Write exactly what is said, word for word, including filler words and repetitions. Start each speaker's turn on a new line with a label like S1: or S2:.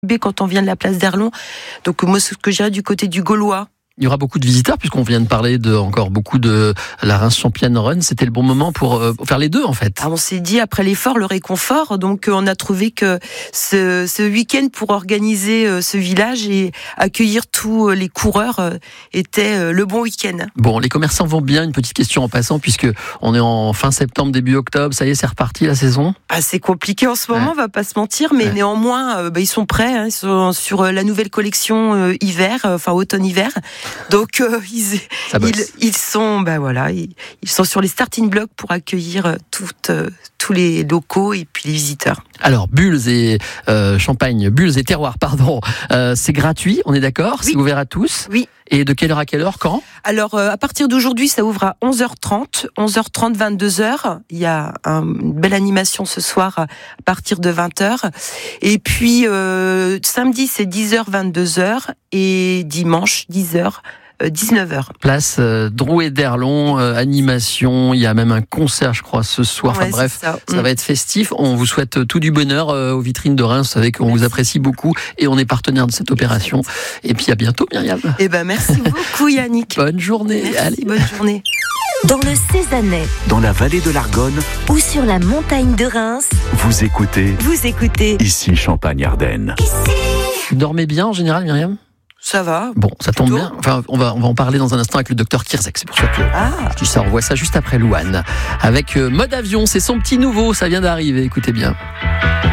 S1: quand on vient de la place d'Erlon. Donc moi, ce que j'irais du côté du Gaulois.
S2: Il y aura beaucoup de visiteurs puisqu'on vient de parler de encore beaucoup de la Reims Champion Run. C'était le bon moment pour, euh, pour faire les deux en fait.
S1: Alors on s'est dit après l'effort, le réconfort. Donc on a trouvé que ce, ce week-end pour organiser euh, ce village et accueillir tous les coureurs euh, était euh, le bon week-end.
S2: Bon, les commerçants vont bien. Une petite question en passant puisque on est en fin septembre, début octobre. Ça y est, c'est reparti la saison.
S1: Ah, c'est compliqué en ce moment, ouais. On va pas se mentir, mais ouais. néanmoins, euh, bah, ils sont prêts. Hein, ils sont sur la nouvelle collection euh, hiver, euh, enfin automne-hiver. Donc euh, ils, ils, ils sont, bah voilà, ils, ils sont sur les starting blocks pour accueillir toutes, euh, tous les locaux et puis les visiteurs.
S2: Alors Bulles et euh, Champagne, Bulles et Terroir, pardon, euh, c'est gratuit, on est d'accord, oui. C'est ouvert à tous.
S1: Oui.
S2: Et de quelle heure à quelle heure, quand ?
S1: Alors euh, à partir d'aujourd'hui, ça ouvre à onze heures trente, onze heures trente, vingt-deux heures. Il y a un, une belle animation ce soir à partir de vingt heures. Et puis euh, samedi, c'est dix heures, vingt-deux heures et dimanche, dix heures. dix-neuf heures.
S2: Place euh, Drouet d'Erlon, euh, animation, il y a même un concert je crois ce soir, enfin
S1: ouais,
S2: bref, ça, ça
S1: mmh.
S2: va être festif. On vous souhaite tout du bonheur euh, aux vitrines de Reims, vous savez qu'on vous apprécie beaucoup et on est partenaire de cette opération. Et puis à bientôt Myriam.
S1: Eh ben merci beaucoup Yannick.
S2: Bonne journée.
S1: Merci,
S2: allez.
S1: bonne journée.
S3: Dans le Cézanais,
S4: dans la vallée de l'Argonne
S3: ou sur la montagne de Reims,
S4: vous écoutez,
S3: vous écoutez
S4: ici Champagne-Ardenne.
S3: Ici.
S2: Vous dormez bien en général Myriam ?
S1: Ça va.
S2: Bon, ça tombe bien. Enfin, on va, on va en parler dans un instant avec le docteur Kirzek. C'est pour ça que
S1: ah.
S2: je dis ça. On voit ça juste après Louane. Avec euh, Mode Avion, c'est son petit nouveau. Ça vient d'arriver. Écoutez bien.